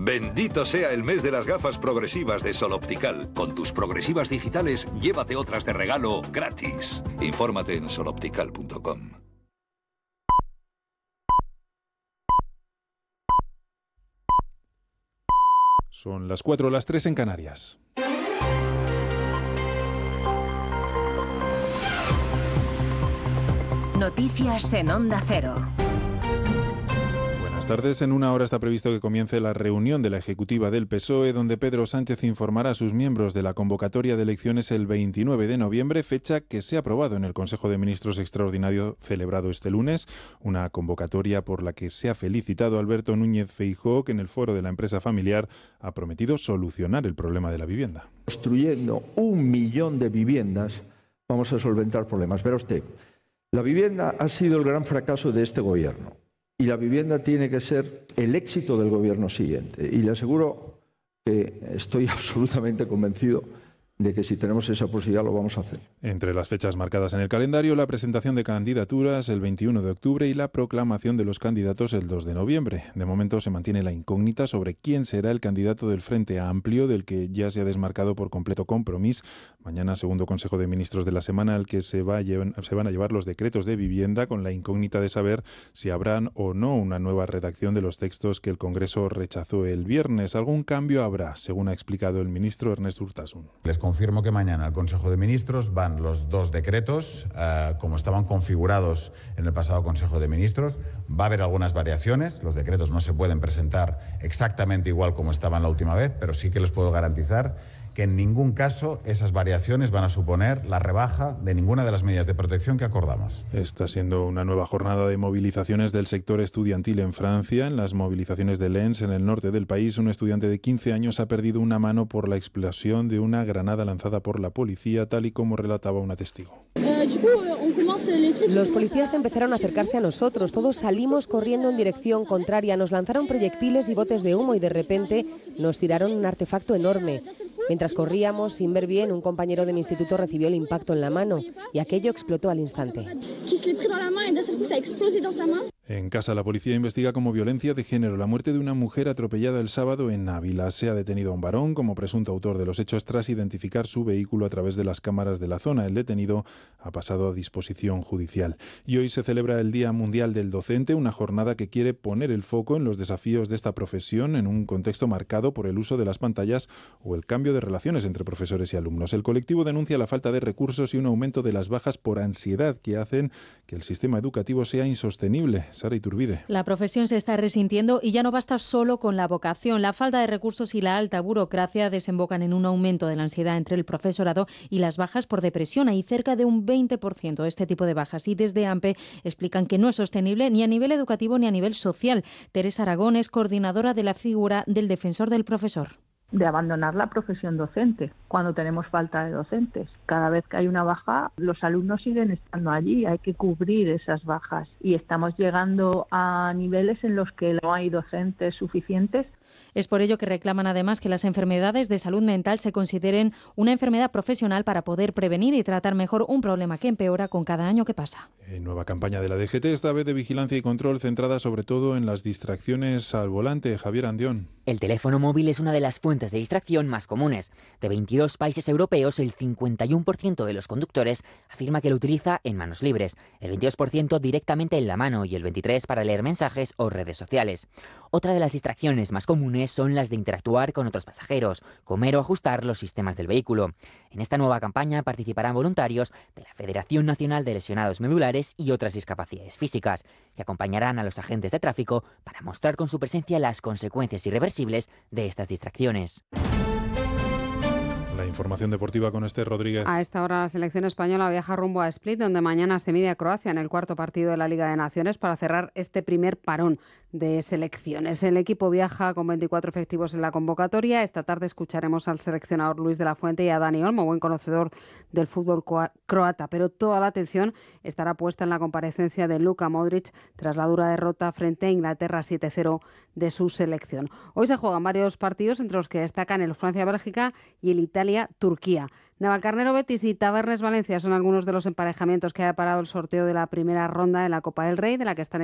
Bendito sea el mes de las gafas progresivas de Sol Optical. Con tus progresivas digitales, llévate otras de regalo gratis. Infórmate en soloptical.com. Son las 4 o las 3 en Canarias. Noticias en Onda Cero. Buenas tardes. En una hora está previsto que comience la reunión de la ejecutiva del PSOE, donde Pedro Sánchez informará a sus miembros de la convocatoria de elecciones el 29 de noviembre, fecha que se ha aprobado en el Consejo de Ministros extraordinario celebrado este lunes, una convocatoria por la que se ha felicitado a Alberto Núñez Feijóo, que en el foro de la empresa familiar ha prometido solucionar el problema de la vivienda. Construyendo 1 millón de viviendas vamos a solventar problemas. Verá usted, la vivienda ha sido el gran fracaso de este gobierno. Y la vivienda tiene que ser el éxito del gobierno siguiente. Y le aseguro que estoy absolutamente convencido de que si tenemos esa posibilidad lo vamos a hacer. Entre las fechas marcadas en el calendario, la presentación de candidaturas el 21 de octubre y la proclamación de los candidatos el 2 de noviembre. De momento se mantiene la incógnita sobre quién será el candidato del Frente Amplio, del que ya se ha desmarcado por completo Compromís. Mañana, segundo Consejo de Ministros de la semana, al que se van a llevar los decretos de vivienda, con la incógnita de saber si habrán o no una nueva redacción de los textos que el Congreso rechazó el viernes. Algún cambio habrá, según ha explicado el ministro Ernesto Urtasun. Les confirmo que mañana al Consejo de Ministros van los 2 decretos, como estaban configurados en el pasado Consejo de Ministros. Va a haber algunas variaciones, los decretos no se pueden presentar exactamente igual como estaban la última vez, pero sí que les puedo garantizar que en ningún caso esas variaciones van a suponer la rebaja de ninguna de las medidas de protección que acordamos. Está siendo una nueva jornada de movilizaciones del sector estudiantil en Francia. En las movilizaciones de Lens, en el norte del país, un estudiante de 15 años ha perdido una mano por la explosión de una granada lanzada por la policía, tal y como relataba una testigo. Los policías empezaron a acercarse a nosotros, todos salimos corriendo en dirección contraria, nos lanzaron proyectiles y botes de humo y de repente nos tiraron un artefacto enorme. Mientras corríamos, sin ver bien, un compañero de mi instituto recibió el impacto en la mano y aquello explotó al instante. En casa, la policía investiga como violencia de género la muerte de una mujer atropellada el sábado en Ávila. Se ha detenido a un varón como presunto autor de los hechos tras identificar su vehículo a través de las cámaras de la zona. El detenido ha pasado a disposición judicial. Y hoy se celebra el Día Mundial del Docente, una jornada que quiere poner el foco en los desafíos de esta profesión en un contexto marcado por el uso de las pantallas o el cambio de relaciones entre profesores y alumnos. El colectivo denuncia la falta de recursos y un aumento de las bajas por ansiedad que hacen que el sistema educativo sea insostenible. Sara Iturbide. La profesión se está resintiendo y ya no basta solo con la vocación. La falta de recursos y la alta burocracia desembocan en un aumento de la ansiedad entre el profesorado y las bajas por depresión. Hay cerca de un 20% de este tipo de bajas y desde AMPE explican que no es sostenible ni a nivel educativo ni a nivel social. Teresa Aragón es coordinadora de la figura del defensor del profesor. De abandonar la profesión docente cuando tenemos falta de docentes. Cada vez que hay una baja, los alumnos siguen estando allí, hay que cubrir esas bajas y estamos llegando a niveles en los que no hay docentes suficientes. Es por ello que reclaman además que las enfermedades de salud mental se consideren una enfermedad profesional para poder prevenir y tratar mejor un problema que empeora con cada año que pasa. Nueva campaña de la DGT, esta vez de vigilancia y control centrada sobre todo en las distracciones al volante. Javier Andión. El teléfono móvil es una de las fuentes de distracción más comunes. De 22 países europeos, el 51% de los conductores afirma que lo utiliza en manos libres, el 22% directamente en la mano y el 23% para leer mensajes o redes sociales. Otra de las distracciones más comunes son las de interactuar con otros pasajeros, comer o ajustar los sistemas del vehículo. En esta nueva campaña participarán voluntarios de la Federación Nacional de Lesionados Medulares y otras discapacidades físicas, que acompañarán a los agentes de tráfico para mostrar con su presencia las consecuencias irreversibles de estas distracciones. La información deportiva con Esther Rodríguez. A esta hora la selección española viaja rumbo a Split, donde mañana se mide a Croacia en el cuarto partido de la Liga de Naciones para cerrar este primer parón de selecciones. El equipo viaja con 24 efectivos en la convocatoria. Esta tarde escucharemos al seleccionador Luis de la Fuente y a Dani Olmo, buen conocedor del fútbol croata, pero toda la atención estará puesta en la comparecencia de Luka Modric tras la dura derrota frente a Inglaterra 7-0 de su selección. Hoy se juegan varios partidos, entre los que destacan el Francia-Bélgica y el Italia-Turquía. Navalcarnero Betis y Tabernes Valencia son algunos de los emparejamientos que ha parado el sorteo de la primera ronda de la Copa del Rey, de la que están